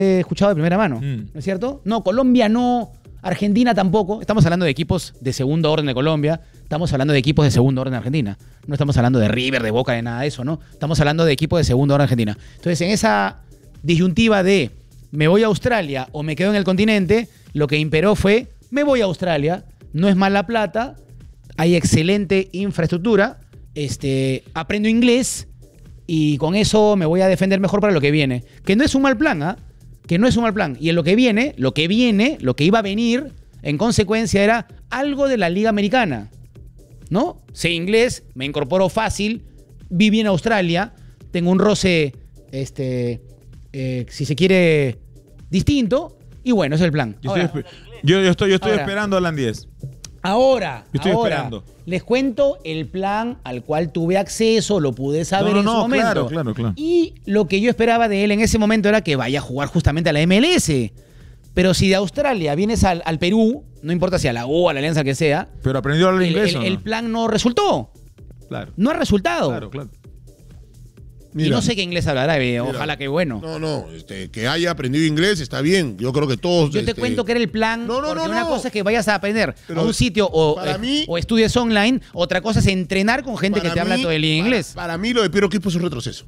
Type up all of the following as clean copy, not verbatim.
he escuchado de primera mano, ¿no es cierto? No, Colombia no, Argentina tampoco. Estamos hablando de equipos de segundo orden de Colombia, estamos hablando de equipos de segundo orden de Argentina. No estamos hablando de River, de Boca, de nada de eso, ¿no? Estamos hablando de equipos de segundo orden de Argentina. Entonces, en esa disyuntiva de me voy a Australia o me quedo en el continente, lo que imperó fue me voy a Australia, no es mala plata, hay excelente infraestructura, aprendo inglés y con eso me voy a defender mejor para lo que viene. Que no es un mal plan, ¿ah? Que no es un mal plan. Y en lo que viene, lo que iba a venir, en consecuencia, era algo de la Liga Americana, ¿no? Sé inglés, me incorporo fácil, viví en Australia, tengo un roce, si se quiere, distinto, y bueno, ese es el plan. Yo estoy esperando a Alan 10. Ahora, esperando. Les cuento el plan al cual tuve acceso, lo pude saber en su momento. Claro. Y lo que yo esperaba de él en ese momento era que vaya a jugar justamente a la MLS. Pero si de Australia vienes al Perú, no importa si a la U, a la Alianza, que sea. Pero aprendió a hablar inglés, ¿o no? El plan no resultó. Claro. No ha resultado. Claro. Mira, y no sé qué inglés hablará, ojalá que bueno. No, que haya aprendido inglés está bien. Yo creo que todos... Yo te cuento que era el plan, porque una cosa es que vayas a aprender a un sitio o estudies online, otra cosa es entrenar con gente que te habla todo el día inglés. Para mí lo de Piero Quispe es un retroceso.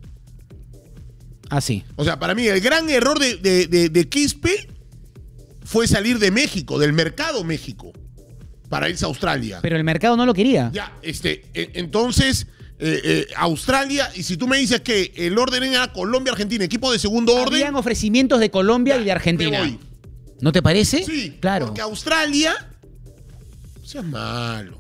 Ah, sí. O sea, para mí el gran error de Quispe fue salir de México, del mercado México, para irse a Australia. Pero el mercado no lo quería. Ya, entonces... Australia, y si tú me dices que el orden era Colombia, Argentina, equipo de segundo orden. Habían ofrecimientos de Colombia y de Argentina. Me voy. ¿No te parece? Sí, claro. Porque Australia, seas malo.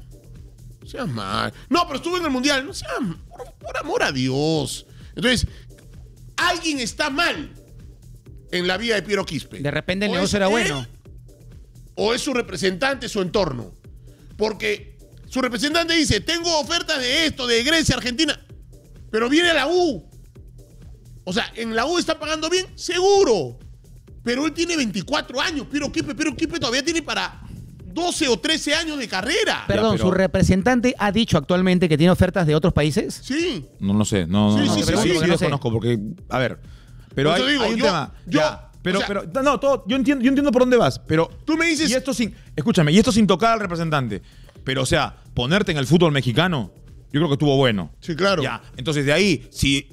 No, pero estuvo en el Mundial. No seas, por amor a Dios. Entonces, alguien está mal en la vida de Piero Quispe. De repente el negocio era bueno. O es su representante, su entorno. Porque su representante dice, tengo ofertas de esto, de Grecia, Argentina, pero viene a la U. O sea, ¿en la U está pagando bien? Seguro. Pero él tiene 24 años, Piero Quispe todavía tiene para 12 o 13 años de carrera. Perdón, ¿su representante ha dicho actualmente que tiene ofertas de otros países? Sí. No lo sé, no Sí, lo conozco porque, a ver, pero hay un tema. Yo entiendo por dónde vas, pero tú me dices... Escúchame, y esto sin tocar al representante. Pero, o sea, ponerte en el fútbol mexicano, yo creo que estuvo bueno. Sí, claro. Ya, entonces de ahí, si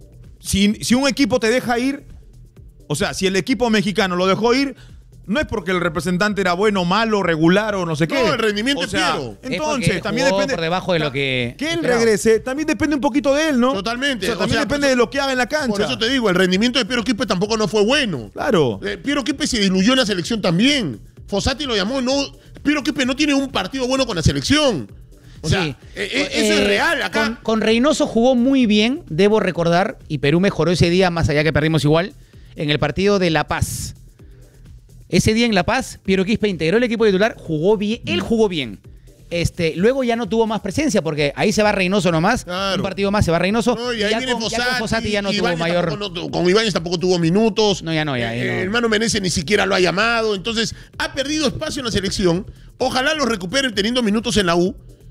un equipo te deja ir, o sea, si el equipo mexicano lo dejó ir, no es porque el representante era bueno, malo, regular o no sé qué. No, el rendimiento es Piero. Entonces, también depende... por debajo de lo que... Que él regrese, también depende un poquito de él, ¿no? Totalmente. O sea, también depende de lo que haga en la cancha. Por eso te digo, el rendimiento de Piero Quispe tampoco no fue bueno. Claro. Piero Quispe se diluyó en la selección también. Fossati lo llamó, Piero Quispe no tiene un partido bueno con la selección. O sea, eso es real acá. Con Reynoso jugó muy bien, debo recordar, y Perú mejoró ese día, más allá que perdimos igual, en el partido de La Paz. Ese día en La Paz, Piero Quispe integró el equipo titular, jugó bien, él jugó bien. Luego ya no tuvo más presencia, porque ahí se va Reynoso nomás, un partido más se va Reynoso. No, y ahí viene Fossati ya no tuvo mayor... Con Ibáñez tampoco tuvo minutos. No, ya no. Hermano Menezes ni siquiera lo ha llamado. Entonces, ha perdido espacio en la selección. Ojalá lo recuperen teniendo minutos en la U.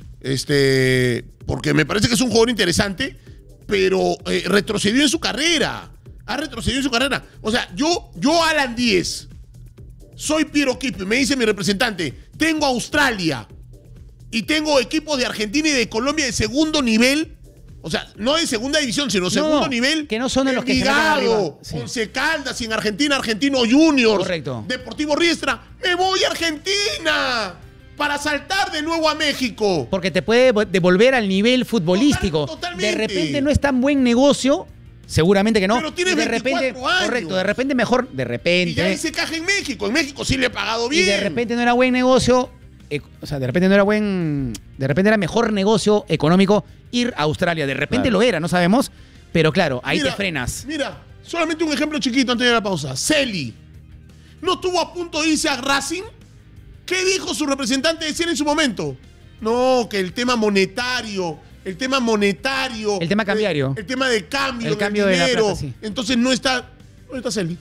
Porque me parece que es un jugador interesante, pero retrocedió en su carrera. Ha retrocedido en su carrera. O sea, yo Alan 10, soy Piero Quispe, me dice mi representante, tengo Australia y tengo equipos de Argentina y de Colombia de segundo nivel. O sea, no de segunda división, sino segundo nivel. Que no son de los que se meten arriba. Sí. Once Caldas, en Argentina, Argentino Juniors. Correcto. Deportivo Riestra. Me voy a Argentina para saltar de nuevo a México. Porque te puede devolver al nivel futbolístico. Totalmente. De repente no es tan buen negocio. Seguramente que no. Pero tiene 24 años. Correcto, de repente mejor. De repente. Y ya hice caja en México. En México sí le he pagado bien. Y de repente no era buen negocio. O sea, de repente no era buen... De repente era mejor negocio económico ir a Australia. De repente lo era, no sabemos. Pero claro, ahí te frenas. Mira, solamente un ejemplo chiquito antes de la pausa. Celi. ¿No estuvo a punto de irse a Racing? ¿Qué dijo su representante de Celi en su momento? No, que el tema monetario... El tema monetario. El tema cambiario. El tema de cambio. El cambio de la plata, sí. Entonces no está... ¿Dónde está Celi?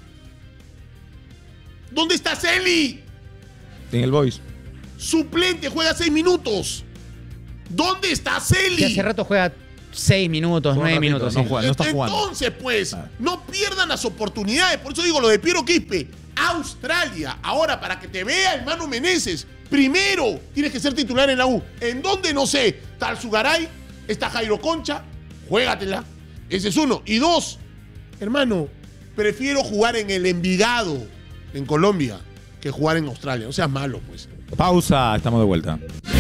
¿Dónde está Celi? En el Boys. Suplente, juega 6 minutos. ¿Dónde está Celi? Que hace rato juega 6 minutos, 9 ratito, minutos. no sí. juega. está jugando. Entonces, pues, no pierdan las oportunidades. Por eso digo lo de Piero Quispe. Australia. Ahora, para que te vea el Manu Meneses, primero tienes que ser titular en la U. ¿En dónde? No sé. Está el Sugaray, está Jairo Concha. Juégatela. Ese es uno. Y dos, hermano, prefiero jugar en el Envigado, en Colombia, que jugar en Australia. No seas malo, pues. Pausa, estamos de vuelta.